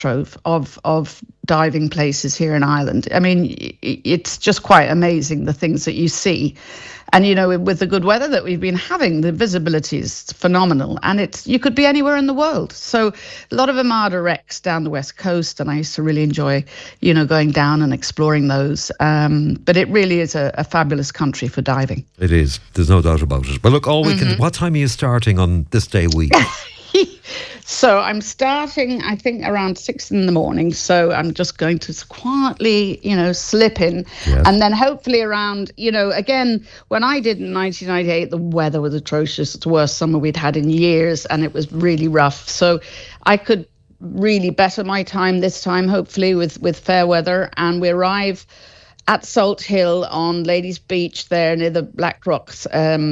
trove of diving places here in Ireland. I mean, it's just quite amazing the things that you see. And, you know, with the good weather that we've been having, the visibility is phenomenal. And you could be anywhere in the world. So a lot of Armada wrecks down the west coast. And I used to really enjoy, you know, going down and exploring those. But it really is a fabulous country for diving. It is. There's no doubt about it. But look, all weekend, what time are you starting on this day week? So I'm starting, I think, around 6 a.m. So I'm just going to quietly, you know, slip in. Yes. And then hopefully around, you know, again, when I did in 1998, the weather was atrocious. It's the worst summer we'd had in years, and it was really rough. So I could really better my time this time, hopefully, with fair weather. And we arrive at Salt Hill on Ladies Beach there near the Black Rocks,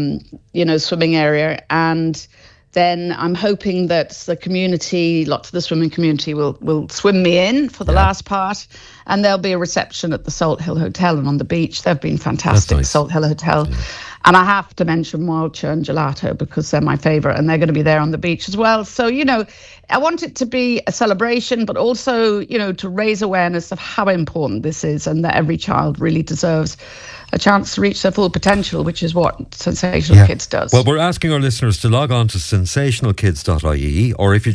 you know, swimming area. And then I'm hoping that the community, lots of the swimming community will swim me in for the last part. And there'll be a reception at the Salt Hill Hotel and on the beach. They've been fantastic, nice. Salt Hill Hotel. Yeah. And I have to mention Wild Churn Gelato because they're my favourite and they're going to be there on the beach as well. So, you know, I want it to be a celebration, but also, you know, to raise awareness of how important this is and that every child really deserves a chance to reach their full potential, which is what Sensational Kids does. Well, we're asking our listeners to log on to sensationalkids.ie, or if you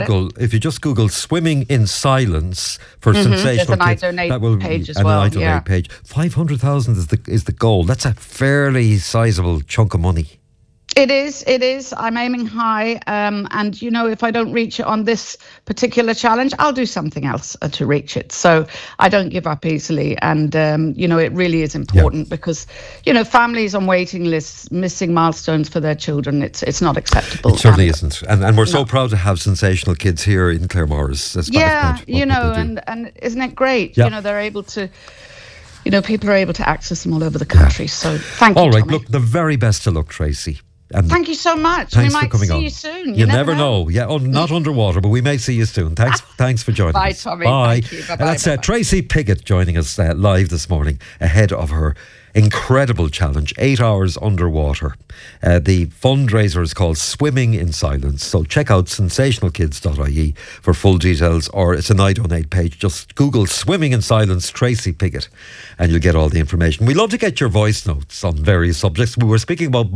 just Google swimming in silence for Sensational Kids, that will page as well. An I Donate page. 500,000 is the goal. That's a fairly sizable chunk of money. It is. I'm aiming high. And, you know, if I don't reach it on this particular challenge, I'll do something else to reach it. So I don't give up easily. And, you know, it really is important because, you know, families on waiting lists missing milestones for their children, it's not acceptable. It certainly isn't. And we're so proud to have Sensational Kids here in Claremorris. You know, and isn't it great? Yeah. You know, they're able to... You know, people are able to access them all over the country. So thank you, All right, Tommy. Look, the very best of luck, Tracy. And thank you so much. Thanks we might for coming see on. You soon. You never know. Yeah, not underwater, but we may see you soon. Thanks for joining us. Bye, Tommy. Bye. Thank you. Bye-bye. That's Tracy Piggott joining us live this morning ahead of her incredible challenge, 8 hours underwater. The fundraiser is called Swimming in Silence. So check out sensationalkids.ie for full details, or it's an I Donate page. Just Google Swimming in Silence Tracy Piggott and you'll get all the information. We love to get your voice notes on various subjects. We were speaking about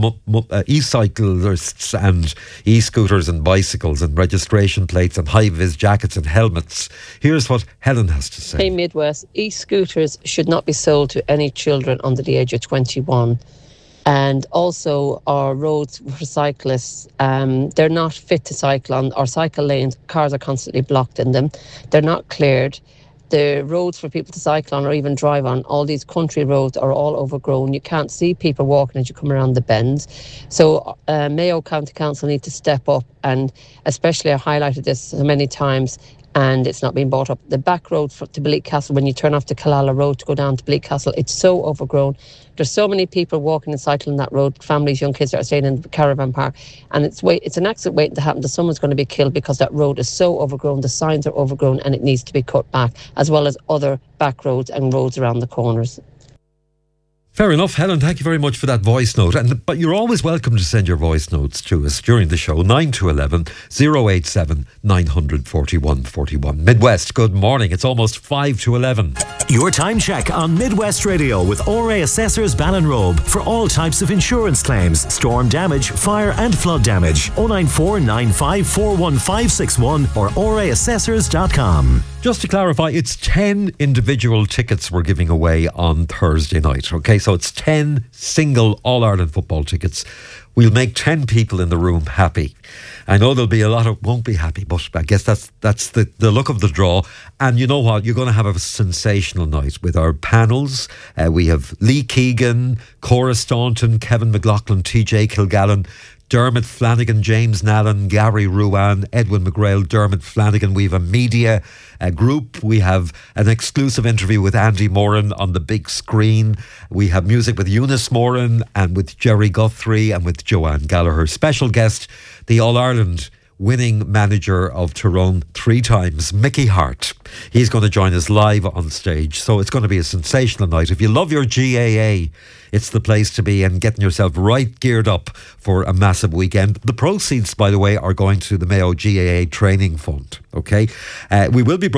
e-cyclists and e-scooters and bicycles and registration plates and high-vis jackets and helmets. Here's what Helen has to say. Hey Midwest, e-scooters should not be sold to any children under the age of 21. And also our roads for cyclists, they're not fit to cycle on. Our cycle lanes, cars are constantly blocked in them. They're not cleared. The roads for people to cycle on or even drive on, all these country roads are all overgrown. You can't see people walking as you come around the bends. So Mayo County Council need to step up, and especially I highlighted this so many times and it's not being brought up. The back road to Bleak Castle, when you turn off the Killala Road to go down to Bleak Castle, it's so overgrown. There's so many people walking and cycling that road, families, young kids that are staying in the caravan park, and it's an accident waiting to happen. That someone's going to be killed because that road is so overgrown, the signs are overgrown, and it needs to be cut back, as well as other back roads and roads around the corners. Fair enough, Helen. Thank you very much for that voice note. But you're always welcome to send your voice notes to us during the show. 9 to 11 087 900 41 41. Midwest, good morning. It's almost 5 to 11. Your time check on Midwest Radio with ORA Assessors Ballinrobe for all types of insurance claims, storm damage, fire and flood damage. 094 95 41561 or oraassessors.com. Just to clarify, it's 10 individual tickets we're giving away on Thursday night. Okay, so it's 10 single All-Ireland football tickets. We'll make 10 people in the room happy. I know there'll be a lot of won't be happy, but I guess that's the look of the draw. And you know what? You're going to have a sensational night with our panels. We have Lee Keegan, Cora Staunton, Kevin McLaughlin, TJ Kilgallen, Dermot Flanagan, James Nallen, Gary Ruan, Edwin McGrail, Dermot Flanagan. We have a media group. We have an exclusive interview with Andy Moran on the big screen. We have music with Eunice Moran and with Jerry Guthrie and with Joanne Gallagher. Special guest, the All-Ireland winning manager of Tyrone 3 times, Mickey Hart. He's going to join us live on stage. So it's going to be a sensational night. If you love your GAA, it's the place to be, and getting yourself right geared up for a massive weekend. The proceeds, by the way, are going to the Mayo GAA Training Fund. Okay, we will be